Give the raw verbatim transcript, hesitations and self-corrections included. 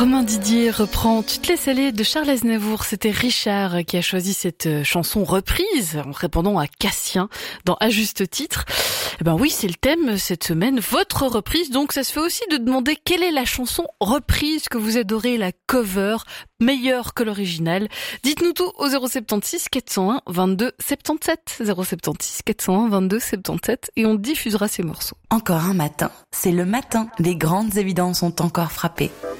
Romain Didier reprend Toutes les salées de Charles Aznavour. C'était Richard qui a choisi cette chanson reprise en répondant à Cassien dans À juste titre. Eh ben oui, c'est le thème cette semaine, votre reprise. Donc ça se fait aussi de demander quelle est la chanson reprise que vous adorez, la cover meilleure que l'original. Dites-nous tout au zéro soixante-seize quatre cent un vingt-deux soixante-dix-sept. zéro soixante-seize quatre cent un vingt-deux soixante-dix-sept et on diffusera ces morceaux. Encore un matin, c'est le matin. Les grandes évidences ont encore frappé.